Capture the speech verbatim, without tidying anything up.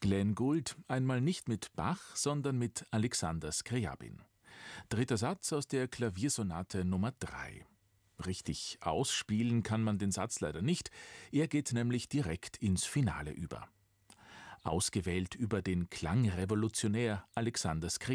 Glenn Gould, einmal nicht mit Bach, sondern mit Alexander Skrjabin. Dritter Satz aus der Klaviersonate Nummer drei. Richtig ausspielen kann man den Satz leider nicht, er geht nämlich direkt ins Finale über. Ausgewählt über den Klangrevolutionär Alexander Skrjabin.